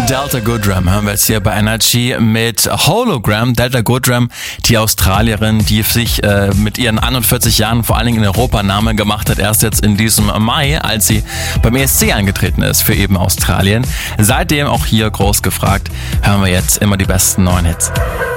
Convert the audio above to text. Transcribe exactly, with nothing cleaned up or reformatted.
Delta Goodrem hören wir jetzt hier bei Energy mit Hologram. Delta Goodrem, die Australierin, die sich äh, mit ihren einundvierzig Jahren vor allen Dingen in Europa Namen gemacht hat, erst jetzt in diesem Mai, als sie beim E S C angetreten ist für eben Australien. Seitdem auch hier groß gefragt, hören wir jetzt immer die besten neuen Hits.